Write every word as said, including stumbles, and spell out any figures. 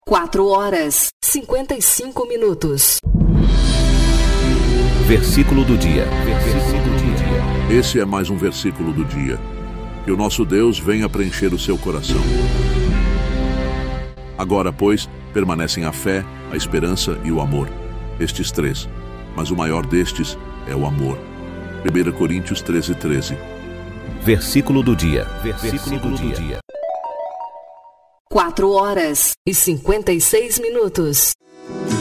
Quatro horas, cinquenta e cinco minutos. Versículo do dia. Versículo do dia. Esse é mais um versículo do dia. Que o nosso Deus venha preencher o seu coração. Agora, pois, permanecem a fé, a esperança e o amor. Estes três. Mas o maior destes é o amor. primeira Coríntios treze, treze. Versículo do dia. Versículo do dia. Quatro horas e cinquenta e seis minutos.